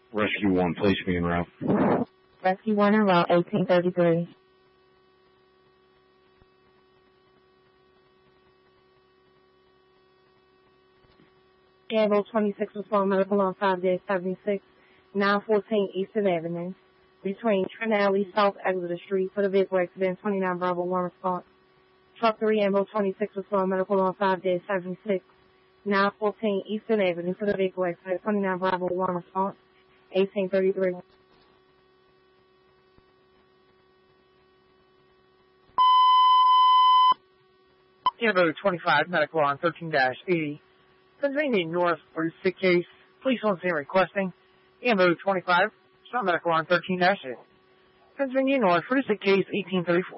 Rescue 1, place me en route. Rescue 1 en route, 1833. Ambulance 26 was flown medical on 5-76, 914 Eastern Avenue, between Trent Alley, South Exeter Street, for the vehicle accident, 29 Bravo 1 response. Truck 3, Ambulance 26 was flown medical on 5-76, 914 Eastern Avenue, for the vehicle accident, 29 Bravo 1 response, 1833. Ambulance 25, medical on 13-80. Pennsylvania North, 46 case. Police on scene requesting. Ambulance 25, medical on 13-80. Pennsylvania North, 46 case, 1834.